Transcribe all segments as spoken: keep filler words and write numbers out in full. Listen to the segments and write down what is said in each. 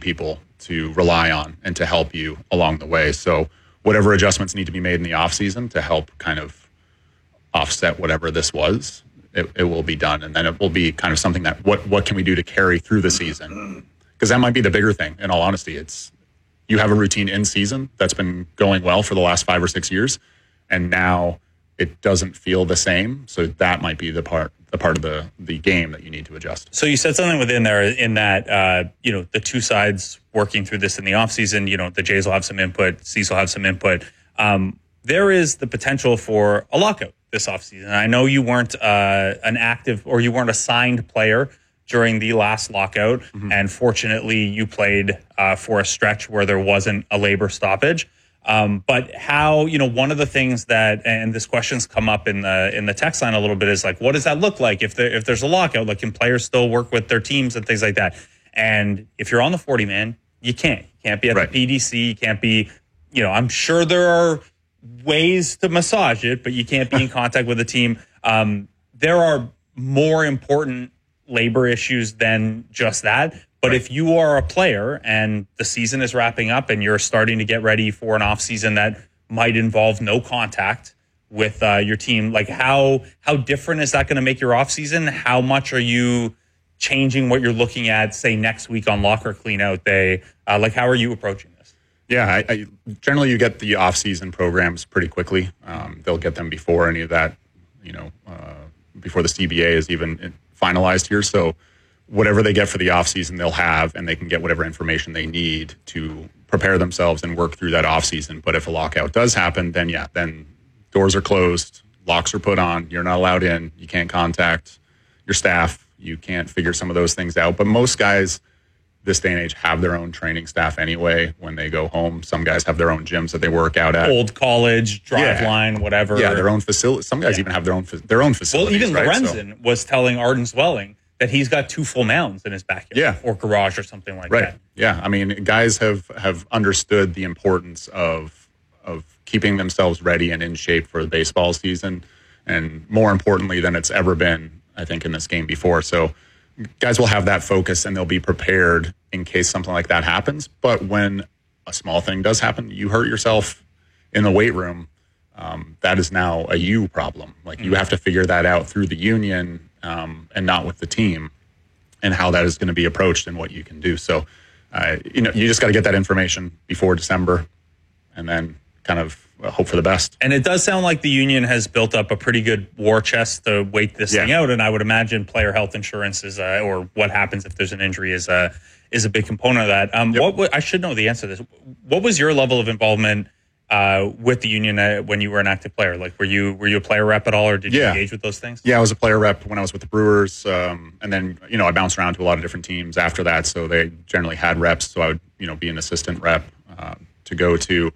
people to rely on and to help you along the way. So whatever adjustments need to be made in the off season to help kind of offset whatever this was, it, it will be done. And then it will be kind of something that what, what can we do to carry through the season? Because that might be the bigger thing. In all honesty, it's you have a routine in season that's been going well for the last five or six years. And now it doesn't feel the same. So that might be the part the part of the, the game that you need to adjust. So you said something within there in that, uh, you know, the two sides working through this in the offseason, you know, the Jays will have some input, C's will have some input. Um, there is the potential for a lockout this offseason. I know you weren't uh, an active or you weren't a signed player during the last lockout. Mm-hmm. And fortunately, you played uh, for a stretch where there wasn't a labor stoppage. Um, but how, you know, one of the things that, and this question's come up in the in the text line a little bit, is like, what does that look like if there, if there's a lockout? Like, can players still work with their teams and things like that? And if you're on the forty man, you can't. You can't be at right. the P D C. You can't be, you know, I'm sure there are ways to massage it, but you can't be in contact with the team. Um, there are more important labor issues than just that. But right. if you are a player and the season is wrapping up and you're starting to get ready for an off season that might involve no contact with uh, your team, like how how different is that going to make your off season? How much are you changing what you're looking at, say, next week on locker clean out day? Uh, like, how are you approaching this? Yeah, I, I, generally you get the off season programs pretty quickly. Um, they'll get them before any of that, you know, uh, before the C B A is even finalized here. So whatever they get for the offseason, they'll have, and they can get whatever information they need to prepare themselves and work through that offseason. But if a lockout does happen, then yeah, then doors are closed, locks are put on, you're not allowed in, you can't contact your staff, you can't figure some of those things out. But most guys this day and age have their own training staff anyway when they go home. Some guys have their own gyms that they work out at. Old college, drive yeah. line, whatever. Yeah, their own facility. Some guys yeah. even have their own their own facilities. Well, even right? Lorenzen so, was telling Arden Zwelling that he's got two full mounds in his backyard yeah. or garage or something like right. that. Yeah, I mean, guys have, have understood the importance of of keeping themselves ready and in shape for the baseball season, and more importantly than it's ever been, I think, in this game before. So guys will have that focus and they'll be prepared in case something like that happens. But when a small thing does happen, you hurt yourself in the weight room, um, that is now a you problem. Like mm-hmm. you have to figure that out through the union um, and not with the team, and how that is going to be approached and what you can do. So, uh, you know, you just got to get that information before December and then kind of hope for the best. And it does sound like the union has built up a pretty good war chest to wait this yeah. thing out. And I would imagine player health insurance is, uh, or what happens if there's an injury is a, is a big component of that. Um, yep. What I should know the answer to this. What was your level of involvement uh, with the union uh, when you were an active player? Like, were you were you a player rep at all, or did you yeah. engage with those things? Yeah, I was a player rep when I was with the Brewers, um, and then you know I bounced around to a lot of different teams after that. So they generally had reps. So I would you know be an assistant rep uh, to go to.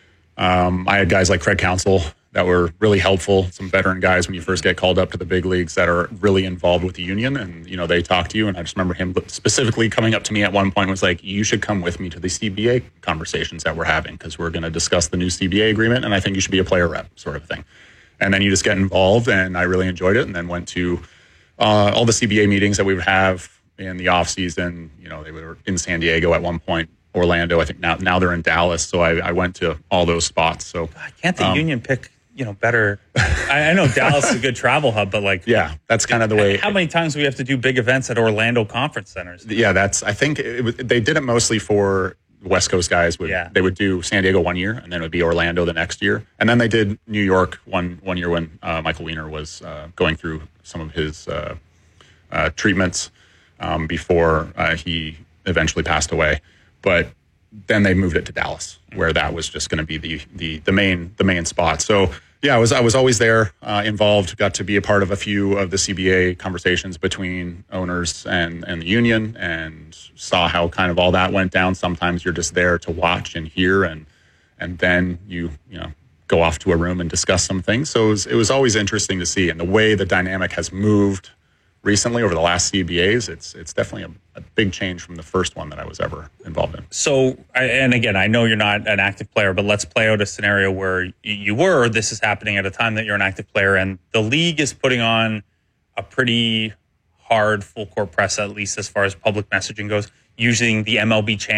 Um, I had guys like Craig Counsell that were really helpful, some veteran guys when you first get called up to the big leagues that are really involved with the union, and you know they talk to you. And I just remember him specifically coming up to me at one point and was like, you should come with me to the C B A conversations that we're having, because we're going to discuss the new C B A agreement, and I think you should be a player rep, sort of thing. And then you just get involved, and I really enjoyed it, and then went to uh, all the C B A meetings that we would have in the off season. You know, they were in San Diego at one point, Orlando, I think now now they're in Dallas. So I, I went to all those spots. So God, can't the um, union pick, you know, better? I, I know Dallas is a good travel hub, but like, yeah, that's kind of the way. How many times do we have to do big events at Orlando conference centers? Yeah, that's, I think it, they did it mostly for West Coast guys. Would, yeah. They would do San Diego one year, and then it would be Orlando the next year. And then they did New York one, one year when uh, Michael Wiener was uh, going through some of his uh, uh, treatments um, before uh, he eventually passed away. But then they moved it to Dallas, where that was just going to be the, the the main the main spot. So yeah, I was I was always there, uh, involved. Got to be a part of a few of the C B A conversations between owners and and the union, and saw how kind of all that went down. Sometimes you're just there to watch and hear, and and then you you know go off to a room and discuss some things. So it was, it was always interesting to see, and the way the dynamic has moved recently over the last C B As, it's it's definitely a, a big change from the first one that I was ever involved in. So, and again, I know you're not an active player, but let's play out a scenario where you were, this is happening at a time that you're an active player, and the league is putting on a pretty hard full court press, at least as far as public messaging goes, using the M L B channel